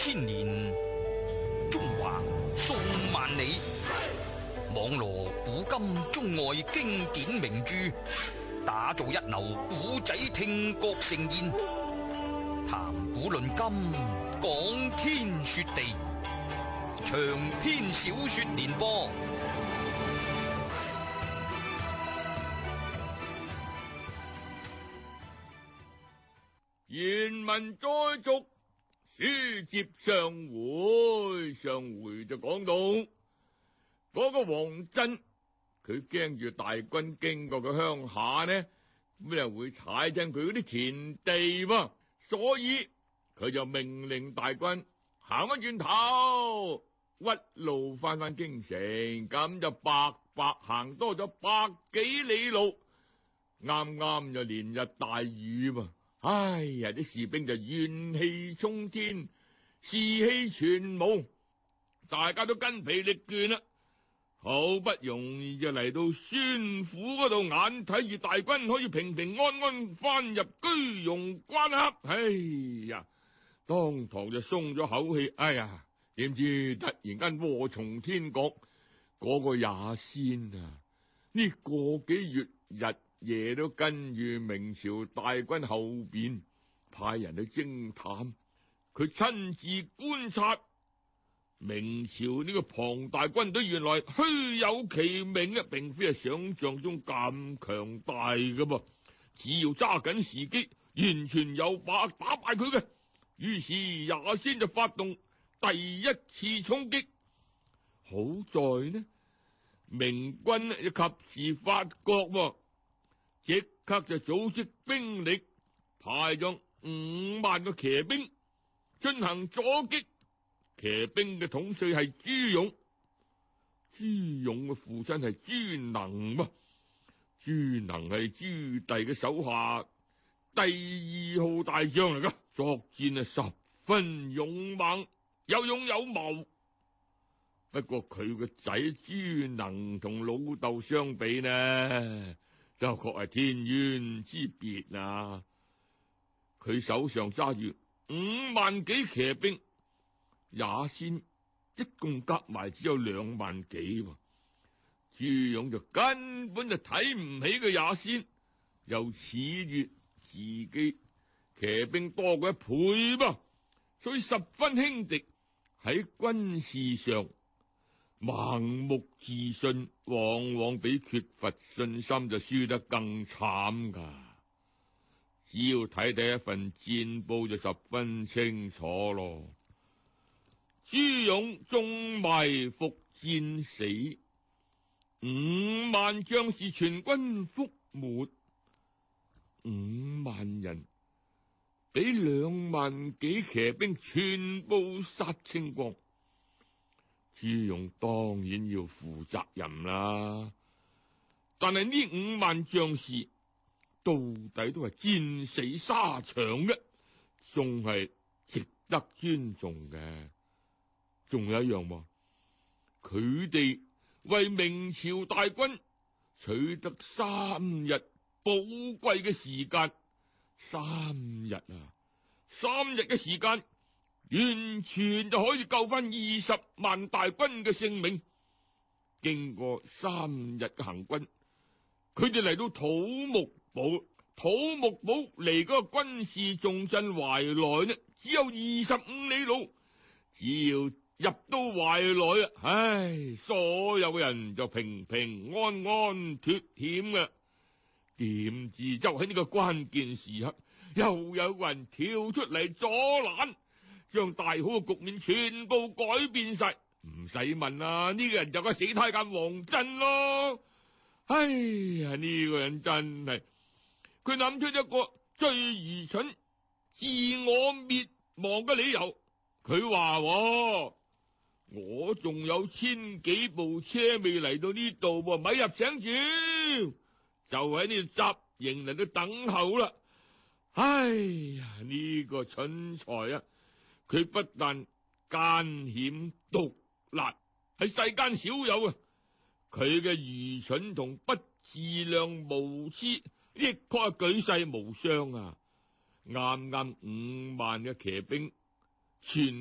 千年，中華數萬里，網羅古今中外經典名著，打造一流古仔聽覺盛宴，談古論今，講天說地，長篇小說連播。 原文再續，書接上回就講到嗰個王振，佢驚住大軍經過佢鄉下呢，咁又會踩親佢嗰啲田地嘛，所以佢就命令大軍行翻轉頭，屈路翻京城，咁就白行多咗100幾里路，啱啱就連日大雨嘛。哎呀！啲士兵就怨氣沖天，士氣全無，大家都筋疲力倦啦。好不容易就嚟到宣府嗰度，眼睇住大軍可以平平安安翻入居庸關口。哎呀，當堂就鬆咗口氣。哎呀，點知突然間禍從天降，嗰個也先啊！呢個幾月日夜都跟住明朝大軍後邊，派人去偵探，佢親自觀察明朝呢個龐大軍隊，原來虛有其名啊，並非係想象中咁強大噶噃。只要揸緊時機，完全有把握打敗佢嘅。於是也先就發動第一次衝擊。好在呢，明軍就及時發覺，即刻就組織兵力，派咗5萬個騎兵進行阻擊。騎兵嘅統帥係朱勇，朱勇嘅父親係朱能嘛，朱能係朱棣嘅手下第2號大將嚟噶，作戰啊十分勇猛，有勇有謀。不過佢個仔朱能同老豆相比呢，就確係天淵之別啊！佢手上揸住5萬幾騎兵，也先一共夾埋只有2萬幾。朱勇就根本就睇唔起個也先，又恃住自己騎兵多過1倍吧，所以十分輕敵。喺軍事上盲目自信，往往比缺乏信心就輸得更慘噶。只要睇第一份戰報就十分清楚咯。朱勇中埋伏戰死，5萬將士全軍覆沒，5萬人俾2萬幾騎兵全部殺清光。朱勇當然要負責任啦，但係呢5萬將士到底都係戰死沙場嘅，仲係值得尊重嘅。仲有一樣喎，佢哋為明朝大軍取得3日寶貴嘅時間，3日嘅時間，完全就可以救翻20萬大軍嘅性命。經過3日嘅行軍，佢哋嚟到土木堡。土木堡離嗰個軍事重鎮懷來呢，只有25里路。只要入到懷來啊，唉，所有嘅人就平平安安脫險嘅。點知就喺呢個關鍵時刻，又有人跳出嚟阻攔，將大好嘅局面全部改變晒。唔使問啊，呢個人就係死太監王振咯。哎呀，呢個人真係，佢諗出一個最愚蠢、自我滅亡嘅理由。佢話我仲有1000幾部車未嚟到呢度喎，咪入請住，就喺呢度紮營嚟到等候啦。哎呀，呢個蠢材啊！佢不但奸險毒辣，係世間少有啊！佢嘅愚蠢同不自量無知，亦確係舉世無雙啊！啱啱5萬嘅騎兵全